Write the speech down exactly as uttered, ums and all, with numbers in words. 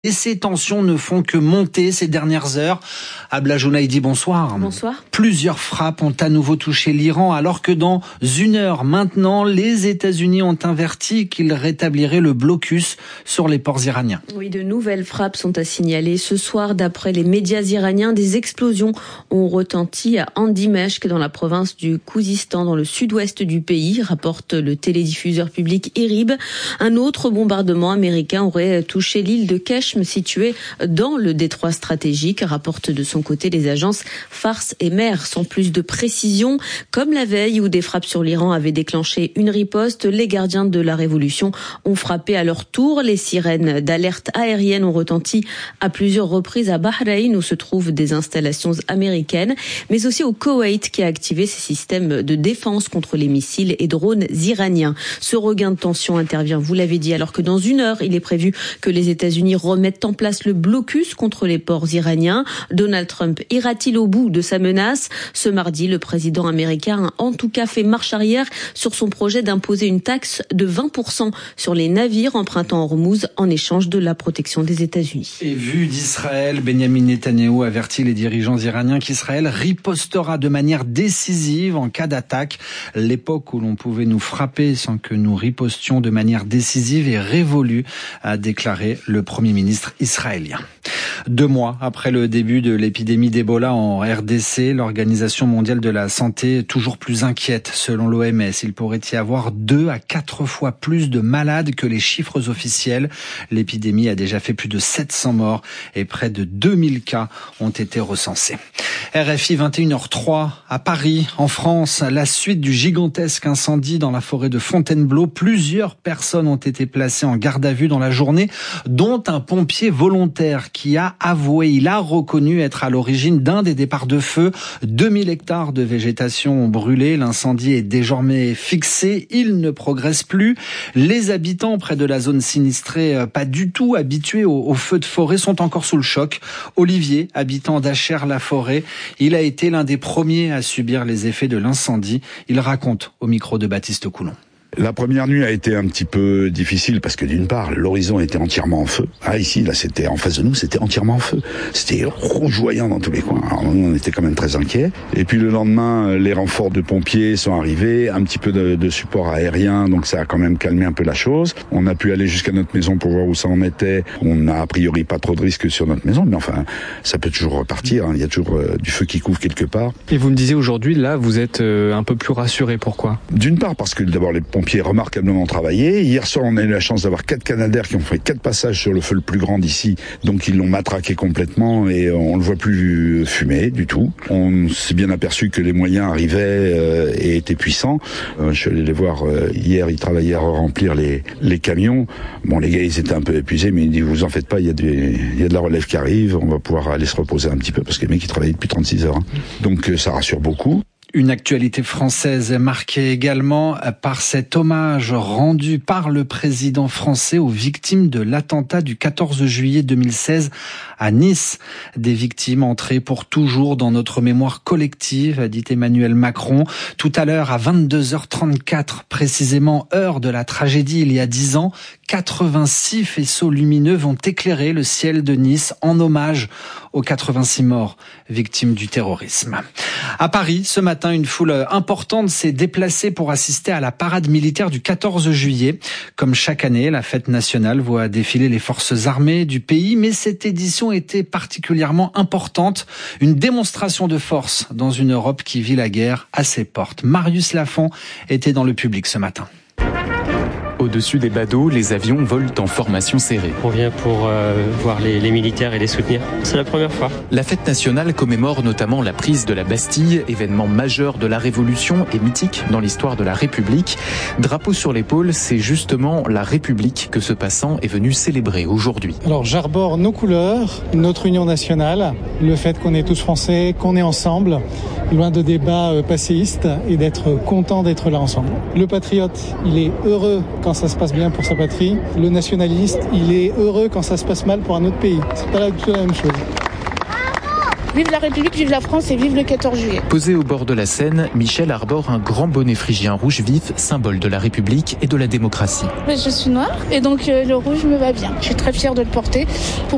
Et ces tensions ne font que monter ces dernières heures. Abla Jounaidi, bonsoir. Bonsoir. Plusieurs frappes ont à nouveau touché l'Iran, alors que dans une heure maintenant, les États-Unis ont averti qu'ils rétabliraient le blocus sur les ports iraniens. Oui, de nouvelles frappes sont à signaler. Ce soir, d'après les médias iraniens, des explosions ont retenti à Andimeshk, dans la province du Khouzistan, dans le sud-ouest du pays, rapporte le télédiffuseur public IRIB. Un autre bombardement américain aurait touché l'île de Kesh, situé dans le détroit stratégique, rapporte de son côté les agences Fars et Mer. Sans plus de précision, comme la veille où des frappes sur l'Iran avaient déclenché une riposte, les gardiens de la révolution ont frappé à leur tour. Les sirènes d'alerte aérienne ont retenti à plusieurs reprises à Bahreïn, où se trouvent des installations américaines, mais aussi au Koweït, qui a activé ses systèmes de défense contre les missiles et drones iraniens. Ce regain de tension intervient, vous l'avez dit, alors que dans une heure, il est prévu que les États-Unis remettent en place le blocus contre les ports iraniens. Donald Trump ira-t-il au bout de sa menace ? Ce mardi, le président américain a en tout cas fait marche arrière sur son projet d'imposer une taxe de vingt pour cent sur les navires empruntant Hormuz en échange de la protection des États-Unis. Et vu d'Israël, Benyamin Netanyahou avertit les dirigeants iraniens qu'Israël ripostera de manière décisive en cas d'attaque. L'époque où l'on pouvait nous frapper sans que nous ripostions de manière décisive est révolue, a déclaré le Premier ministre israélien. Deux mois après le début de l'épidémie d'Ebola en R D C, l'Organisation mondiale de la santé est toujours plus inquiète. Selon l'O M S, il pourrait y avoir deux à quatre fois plus de malades que les chiffres officiels. L'épidémie a déjà fait plus de sept cents morts et près de deux mille cas ont été recensés. R F I vingt et une heures trois à Paris, en France, la suite du gigantesque incendie dans la forêt de Fontainebleau. Plusieurs personnes ont été placées en garde à vue dans la journée, dont un pompier volontaire qui a avoué, il a reconnu être à l'origine d'un des départs de feu. deux mille hectares de végétation ont brûlé. L'incendie est désormais fixé. Il ne progresse plus. Les habitants près de la zone sinistrée, pas du tout habitués aux, aux feux de forêt, sont encore sous le choc. Olivier, habitant d'Achères-la-Forêt, il a été l'un des premiers à subir les effets de l'incendie. Il raconte au micro de Baptiste Coulon. La première nuit a été un petit peu difficile parce que d'une part, l'horizon était entièrement en feu. Ah, ici, là, c'était en face de nous, c'était entièrement en feu. C'était rougeoyant dans tous les coins. Alors, nous, on était quand même très inquiets. Et puis, le lendemain, les renforts de pompiers sont arrivés, un petit peu de, de support aérien, donc ça a quand même calmé un peu la chose. On a pu aller jusqu'à notre maison pour voir où ça en était. On n'a a priori pas trop de risques sur notre maison, mais enfin, ça peut toujours repartir. Hein. Il y a toujours euh, du feu qui couvre quelque part. Et vous me disiez aujourd'hui, là, vous êtes euh, un peu plus rassuré. Pourquoi ? D'une part, parce que d'abord, les pompiers remarquablement travaillé. Hier soir, on a eu la chance d'avoir quatre Canadair qui ont fait quatre passages sur le feu le plus grand d'ici. Donc, ils l'ont matraqué complètement et on le voit plus fumer du tout. On s'est bien aperçu que les moyens arrivaient euh, et étaient puissants. Euh, je suis allé les voir euh, hier, ils travaillaient à remplir les, les camions. Bon, les gars, ils étaient un peu épuisés, mais ils disent, vous en faites pas, il y a des, il y a de la relève qui arrive, on va pouvoir aller se reposer un petit peu parce que les mecs, ils travaillaient depuis trente-six heures. Hein. Donc, euh, ça rassure beaucoup. Une actualité française marquée également par cet hommage rendu par le président français aux victimes de l'attentat du quatorze juillet deux mille seize à Nice. Des victimes entrées pour toujours dans notre mémoire collective, a dit Emmanuel Macron. Tout à l'heure, à vingt-deux heures trente-quatre, précisément heure de la tragédie il y a dix ans, quatre-vingt-six faisceaux lumineux vont éclairer le ciel de Nice en hommage aux quatre-vingt-six morts victimes du terrorisme. À Paris, ce matin, une foule importante s'est déplacée pour assister à la parade militaire du quatorze juillet. Comme chaque année, la fête nationale voit défiler les forces armées du pays, mais cette édition était particulièrement importante. Une démonstration de force dans une Europe qui vit la guerre à ses portes. Marius Lafont était dans le public ce matin. Au-dessus des badauds, les avions volent en formation serrée. On vient pour euh, voir les, les militaires et les soutenir. C'est la première fois. La fête nationale commémore notamment la prise de la Bastille, événement majeur de la Révolution et mythique dans l'histoire de la République. Drapeau sur l'épaule, c'est justement la République que ce passant est venu célébrer aujourd'hui. Alors j'arbore nos couleurs, notre union nationale, le fait qu'on est tous français, qu'on est ensemble, loin de débats passéistes et d'être content d'être là ensemble. Le patriote, il est heureux quand ça se passe bien pour sa patrie. Le nationaliste, il est heureux quand ça se passe mal pour un autre pays. C'est pas du tout la même chose. Vive la République, vive la France et vive le quatorze juillet. Posé au bord de la Seine, Michel arbore un grand bonnet phrygien rouge vif, symbole de la République et de la démocratie. Je suis noire et donc euh, le rouge me va bien. Je suis très fière de le porter. Pour